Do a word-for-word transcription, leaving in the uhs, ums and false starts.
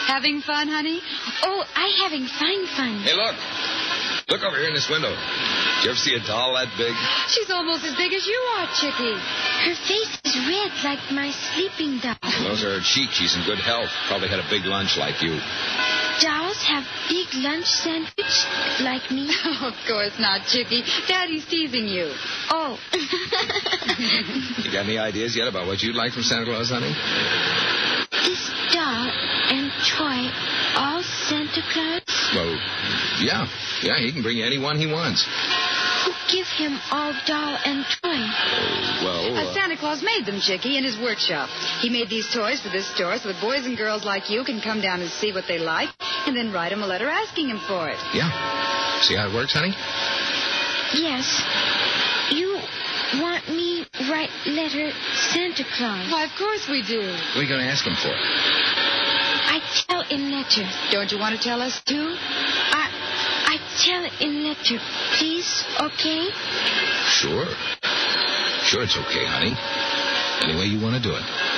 Having fun, honey? Oh, I having fine fun. Hey, look. Look over here in this window. Did you ever see a doll that big? She's almost as big as you are, Chickie. Her face is red like my sleeping doll. Those are her cheeks. She's in good health. Probably had a big lunch like you. Dolls have big lunch sandwich like me? Oh, of course not, Chickie. Daddy's teasing you. Oh. You got any ideas yet about what you'd like from Santa Claus, honey? This doll and toy all Santa Claus? Well, yeah. Yeah, he can bring you any one he wants. Who give him all doll and toy? Uh, well, Uh, uh, Santa Claus made them, Chickie, in his workshop. He made these toys for this store so that boys and girls like you can come down and see what they like and then write him a letter asking him for it. yeah. See how it works, honey? Yes. You want me write letter Santa Claus? Why, of course we do. What are you going to ask him for? I tell in letter. Don't you want to tell us, too? I I tell in letter, please, okay? Sure. Sure, it's okay, honey. Any way you want to do it.